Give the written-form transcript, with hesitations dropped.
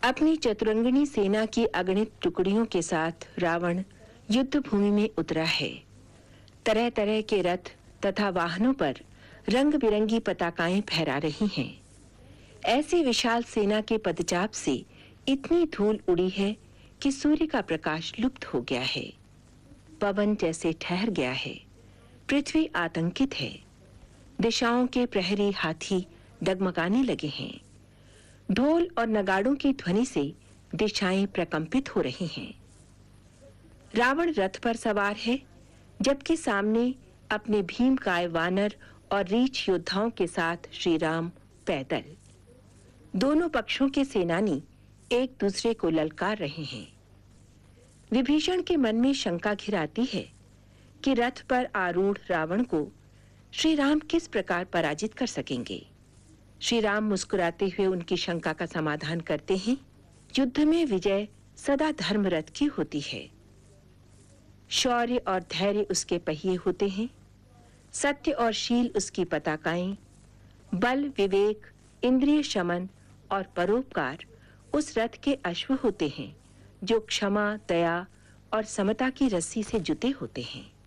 अपनी चतुरंगिणी सेना की अगणित टुकड़ियों के साथ रावण युद्ध भूमि में उतरा है। तरह तरह के रथ तथा वाहनों पर रंग बिरंगी पताकाएं फहरा रही हैं। ऐसी विशाल सेना के पदचाप से इतनी धूल उड़ी है कि सूर्य का प्रकाश लुप्त हो गया है। पवन जैसे ठहर गया है। पृथ्वी आतंकित है। दिशाओं के प्रहरी हाथी डगमगाने लगे हैं। ढोल और नगाड़ों की ध्वनि से दिशाएं प्रकंपित हो रही हैं। रावण रथ पर सवार है, जबकि सामने अपने भीमकाय वानर और रीछ योद्धाओं के साथ श्री राम पैदल। दोनों पक्षों के सेनानी एक दूसरे को ललकार रहे हैं। विभीषण के मन में शंका घिराती है कि रथ पर आरूढ़ रावण को श्री राम किस प्रकार पराजित कर सकेंगे। श्री राम मुस्कुराते हुए उनकी शंका का समाधान करते हैं। युद्ध में विजय सदा धर्मरथ की होती है। शौर्य और धैर्य उसके पहिए होते हैं। सत्य और शील उसकी पताकाएं। बल, विवेक, इंद्रिय शमन और परोपकार उस रथ के अश्व होते हैं जो क्षमा, दया और समता की रस्सी से जुटे होते हैं।